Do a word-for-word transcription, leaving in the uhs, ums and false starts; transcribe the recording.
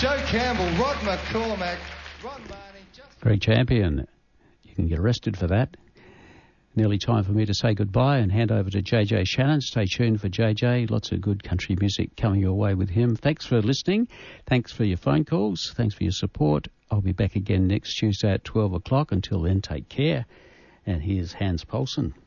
Joe Campbell, Rod McCormack, Ron Barney. Just... Greg Champion. You can get arrested for that. Nearly time for me to say goodbye and hand over to J J Shannon. Stay tuned for J J. Lots of good country music coming your way with him. Thanks for listening. Thanks for your phone calls. Thanks for your support. I'll be back again next Tuesday at twelve o'clock. Until then, take care. And here's Hans Poulsen.